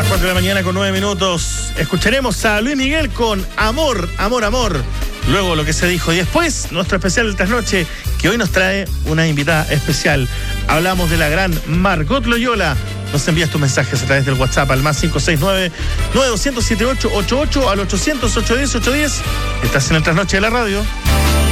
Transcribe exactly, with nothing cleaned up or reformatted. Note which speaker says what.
Speaker 1: cuatro de la mañana con nueve minutos. Escucharemos a Luis Miguel con Amor, Amor, Amor. Luego lo que se dijo. Y después, nuestro especial de trasnoche, que hoy nos trae una invitada especial. Hablamos de la gran Margot Loyola. Nos envías tus mensajes a través del WhatsApp al más cinco seis nueve, nueve dos cero siete ocho ocho ocho al ochocientos, ochocientos diez, ochocientos diez. Estás en el trasnoche de la radio.